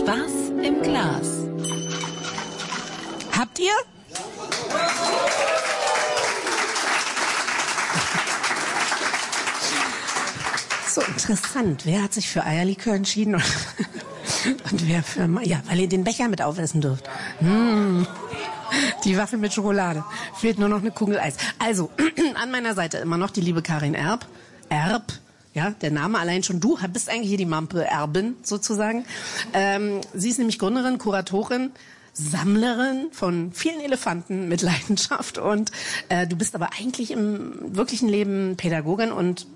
Spaß im Glas. Habt ihr? So interessant. Wer hat sich für Eierlikör entschieden? Und wer für... Ja, weil ihr den Becher mit aufessen dürft. Die Waffel mit Schokolade. Fehlt nur noch eine Kugel Eis. Also, an meiner Seite immer noch die liebe Karin Erb. Ja, der Name allein schon. Du bist eigentlich hier die Mampe-Erbin, sozusagen. Sie ist nämlich Gründerin, Kuratorin, Sammlerin von vielen Elefanten mit Leidenschaft. Und du bist aber eigentlich im wirklichen Leben Pädagogin und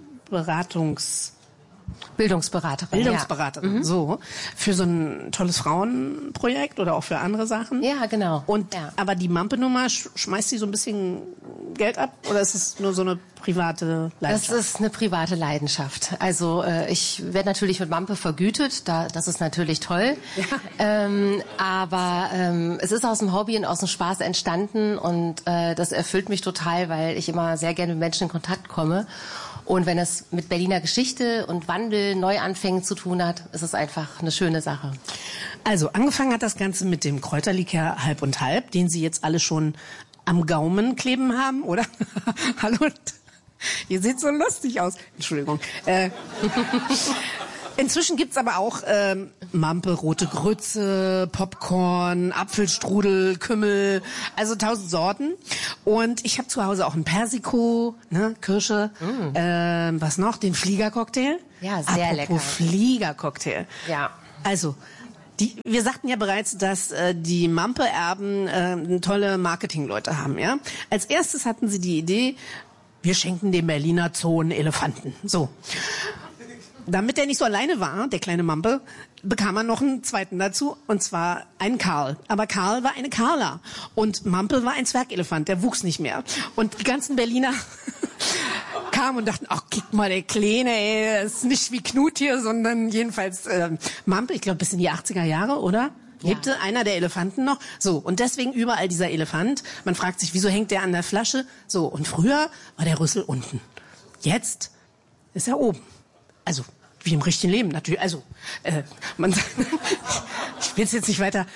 Bildungsberaterin, so. Für so ein tolles Frauenprojekt oder auch für andere Sachen. Ja, genau. Und, aber die Mampe-Nummer, schmeißt die so ein bisschen Geld ab? Oder ist es nur so eine private Leidenschaft? Das ist eine private Leidenschaft. Also, ich werde natürlich mit Mampe vergütet. Das ist natürlich toll. Ja. Aber es ist aus dem Hobby und aus dem Spaß entstanden. Und das erfüllt mich total, weil ich immer sehr gerne mit Menschen in Kontakt komme. Und wenn es mit Berliner Geschichte und Wandel, Neuanfängen zu tun hat, ist es einfach eine schöne Sache. Also angefangen hat das Ganze mit dem Kräuterlikör Halb und Halb, den Sie jetzt alle schon am Gaumen kleben haben, oder? Hallo, ihr seht so lustig aus. Entschuldigung. Inzwischen gibt's aber auch Mampe, rote Grütze, Popcorn, Apfelstrudel, Kümmel, also 1000 Sorten. Und ich habe zu Hause auch ein Persiko, ne, Kirsche, was noch? Den Fliegercocktail. Ja, sehr lecker. Apropos Fliegercocktail. Ja. Also, wir sagten ja bereits, dass die Mampe-Erben tolle Marketingleute haben, ja. Als erstes hatten sie die Idee, wir schenken dem Berliner Zoo einen Elefanten. So. Damit er nicht so alleine war, der kleine Mampe, bekam er noch einen zweiten dazu, und zwar einen Karl. Aber Karl war eine Carla. Und Mampe war ein Zwergelefant, der wuchs nicht mehr. Und die ganzen Berliner kamen und dachten, ach, guck mal, der Kleine, ey, ist nicht wie Knut hier, sondern jedenfalls Mampe, ich glaube bis in die 80er Jahre, oder? Ja. Lebte einer der Elefanten noch. So, und deswegen überall dieser Elefant. Man fragt sich, wieso hängt der an der Flasche? So, und früher war der Rüssel unten. Jetzt ist er oben. Also, wie im richtigen Leben natürlich. Also, man sagt, ich will es jetzt nicht weiter.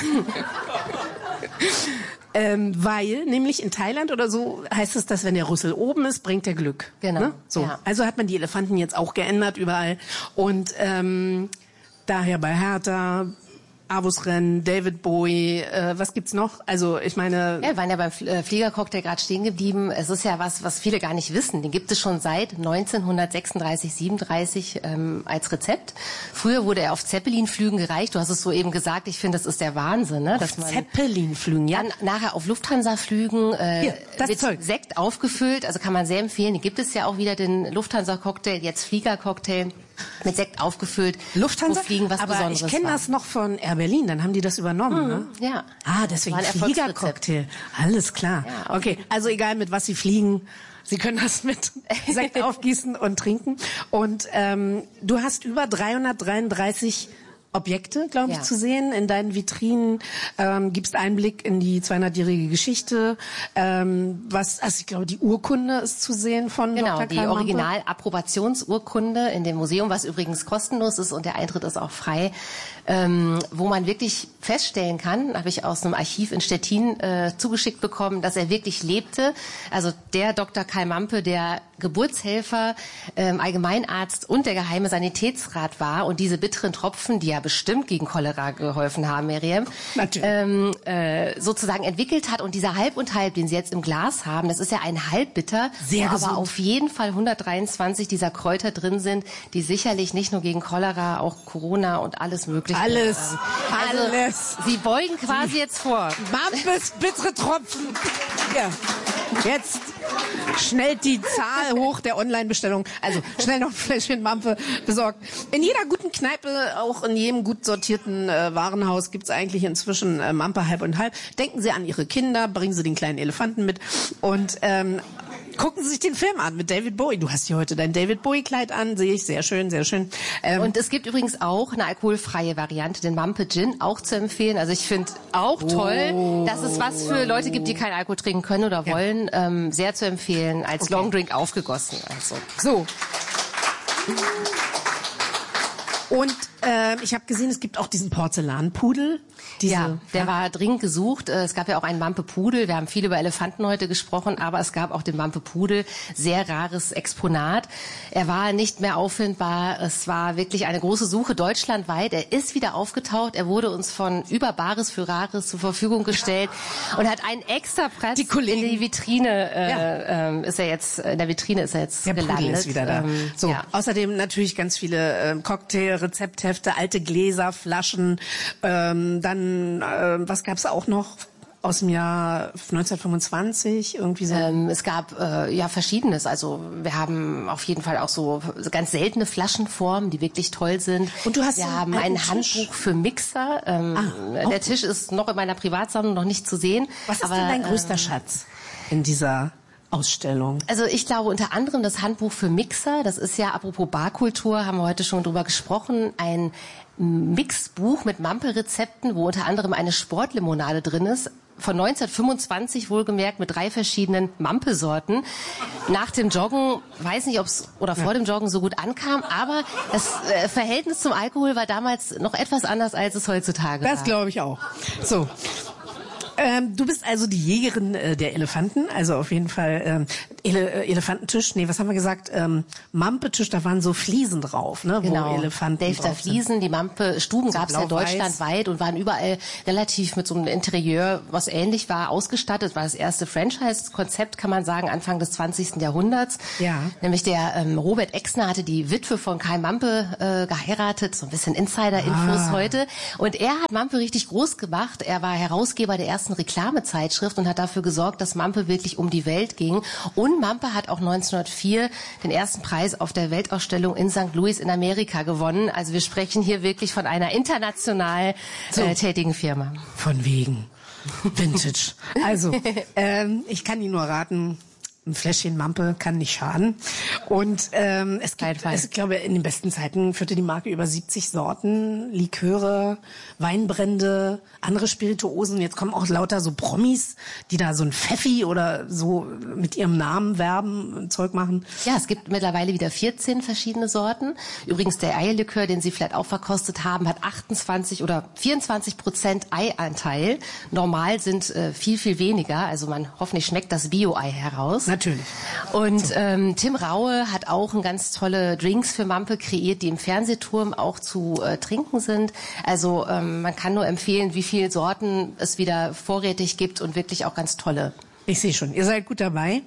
Weil, nämlich in Thailand oder so heißt es, dass wenn der Rüssel oben ist, bringt der Glück. Genau. Ne? So. Ja. Also hat man die Elefanten jetzt auch geändert überall. Und daher bei Hertha, Avus-Rennen, David Bowie, was gibt's noch? Also ich meine... Ja, wir waren ja beim Fliegercocktail gerade stehen geblieben. Es ist ja was viele gar nicht wissen. Den gibt es schon seit 1936, 37 als Rezept. Früher wurde er auf Zeppelin-Flügen gereicht. Du hast es soeben gesagt. Ich finde, das ist der Wahnsinn, ne? Dass man Zeppelin-Flügen, ja. Dann nachher auf Lufthansa-Flügen mit Sekt aufgefüllt. Also kann man sehr empfehlen. Den gibt es ja auch wieder, den Lufthansa-Cocktail, jetzt Flieger-Cocktail. Mit Sekt aufgefüllt. Lufthansa? Wo Fliegen was aber Besonderes ich kenne das noch von Air Berlin, dann haben die das übernommen, ne? Ja. Ah, deswegen Fliegercocktail. Alles klar. Ja, okay, also egal mit was sie fliegen, sie können das mit Sekt aufgießen und trinken. Und du hast über 333 Objekte, glaube ich, zu sehen in deinen Vitrinen. Gibst Einblick in die 200-jährige Geschichte. Also ich glaube, die Urkunde ist zu sehen von Dr. Karl die Mampe. Original-Approbationsurkunde in dem Museum, was übrigens kostenlos ist und der Eintritt ist auch frei, wo man wirklich feststellen kann, habe ich aus einem Archiv in Stettin zugeschickt bekommen, dass er wirklich lebte. Also der Dr. Karl Mampe, der Geburtshelfer, Allgemeinarzt und der geheime Sanitätsrat war und diese bitteren Tropfen, die ja bestimmt gegen Cholera geholfen haben, Miriam, sozusagen entwickelt hat. Und dieser Halb und Halb, den Sie jetzt im Glas haben, das ist ja ein Halbbitter, sehr wo gesund. Aber auf jeden Fall 123 dieser Kräuter drin sind, die sicherlich nicht nur gegen Cholera, auch Corona und alles Mögliche. Alles. Sie beugen quasi jetzt vor. Mampes bittere Tropfen. Ja. Jetzt schnell die Zahl hoch der Online-Bestellung. Also schnell noch ein Fläschchen Mampe besorgt. In jeder guten Kneipe, auch in jedem gut sortierten Warenhaus gibt's eigentlich inzwischen Mampe Halb und Halb. Denken Sie an Ihre Kinder, bringen Sie den kleinen Elefanten mit und gucken Sie sich den Film an mit David Bowie. Du hast hier heute dein David Bowie-Kleid an, sehe ich. Sehr schön, sehr schön. Und es gibt übrigens auch eine alkoholfreie Variante, den Mampe Gin, auch zu empfehlen. Also ich finde auch toll, dass es was für Leute gibt, die keinen Alkohol trinken können oder wollen. Sehr zu empfehlen, als Longdrink aufgegossen. Also. So. Und Ich habe gesehen, es gibt auch diesen Porzellanpudel. Der war dringend gesucht. Es gab ja auch einen Mampe-Pudel. Wir haben viel über Elefanten heute gesprochen, aber es gab auch den Mampe-Pudel. Sehr rares Exponat. Er war nicht mehr auffindbar. Es war wirklich eine große Suche deutschlandweit. Er ist wieder aufgetaucht. Er wurde uns von über Bares für Rares zur Verfügung gestellt und hat einen extra Platz in die Vitrine. Ist er jetzt in der Vitrine ist er jetzt der gelandet. Pudel ist wieder da. Außerdem natürlich ganz viele Cocktail-Rezepthefte, alte Gläser, Flaschen, dann was gab's auch noch aus dem Jahr 1925 irgendwie so? Es gab Verschiedenes. Also wir haben auf jeden Fall auch so ganz seltene Flaschenformen, die wirklich toll sind. Und wir haben ein Handbuch für Mixer. Der Tisch ist noch in meiner Privatsammlung noch nicht zu sehen. Was ist denn dein größter Schatz in dieser Ausstellung? Also ich glaube unter anderem das Handbuch für Mixer. Das ist ja, apropos Barkultur, haben wir heute schon drüber gesprochen, ein Mixbuch mit Mampe-Rezepten, wo unter anderem eine Sportlimonade drin ist. Von 1925 wohlgemerkt mit 3 verschiedenen Mampe-Sorten. Nach dem Joggen, weiß nicht, ob es oder vor dem Joggen so gut ankam, aber das Verhältnis zum Alkohol war damals noch etwas anders, als es heutzutage war. Das glaube ich auch. So. Du bist also die Jägerin der Elefanten, also auf jeden Fall Elefantentisch, was haben wir gesagt? Mampetisch, da waren so Fliesen drauf, ne? Genau. Wo Elefanten Delfter Fliesen, die Mampe-Stuben gab es ja deutschlandweit und waren überall relativ mit so einem Interieur, was ähnlich war, ausgestattet. War das erste Franchise-Konzept, kann man sagen, Anfang des 20. Jahrhunderts. Ja. Nämlich der Robert Exner hatte die Witwe von Karl Mampe geheiratet, so ein bisschen Insider-Infos heute. Und er hat Mampe richtig groß gemacht. Er war Herausgeber der ersten Reklamezeitschrift und hat dafür gesorgt, dass Mampe wirklich um die Welt ging. Und Mampe hat auch 1904 den ersten Preis auf der Weltausstellung in St. Louis in Amerika gewonnen. Also wir sprechen hier wirklich von einer international tätigen Firma. Von wegen. Vintage. Also, ich kann Ihnen nur raten, ein Fläschchen Mampe kann nicht schaden. Und ich glaube, in den besten Zeiten führte die Marke über 70 Sorten, Liköre, Weinbrände, andere Spirituosen. Jetzt kommen auch lauter so Promis, die da so ein Pfeffi oder so mit ihrem Namen werben und Zeug machen. Ja, es gibt mittlerweile wieder 14 verschiedene Sorten. Übrigens der Eierlikör, den Sie vielleicht auch verkostet haben, hat 28 oder 24% Eianteil. Normal sind viel, viel weniger. Also hoffentlich schmeckt das Bio-Ei heraus. Natürlich. Und Tim Raue hat auch ganz tolle Drinks für Mampe kreiert, die im Fernsehturm auch zu trinken sind. Also man kann nur empfehlen, wie viele Sorten es wieder vorrätig gibt und wirklich auch ganz tolle. Ich sehe schon, ihr seid gut dabei.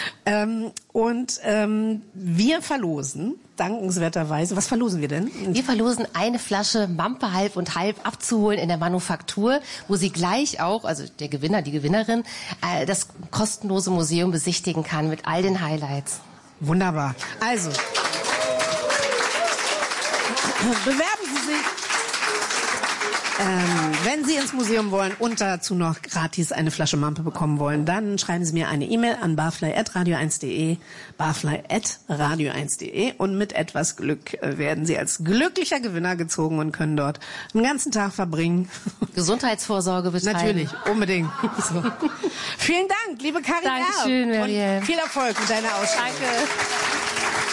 Wir verlosen, dankenswerterweise, was verlosen wir denn? Wir verlosen eine Flasche Mampe halb und halb abzuholen in der Manufaktur, wo Sie gleich auch, also der Gewinner, die Gewinnerin, das kostenlose Museum besichtigen kann mit all den Highlights. Wunderbar. Also, bewerben Sie sich. Wenn Sie ins Museum wollen und dazu noch gratis eine Flasche Mampe bekommen wollen, dann schreiben Sie mir eine E-Mail an barfly@radio1.de, barfly@radio1.de und mit etwas Glück werden Sie als glücklicher Gewinner gezogen und können dort einen ganzen Tag verbringen. Gesundheitsvorsorge betreiben. Natürlich, unbedingt. So. Vielen Dank, liebe Karin. Dankeschön, Marielle. Und viel Erfolg mit deiner Ausstellung. Danke.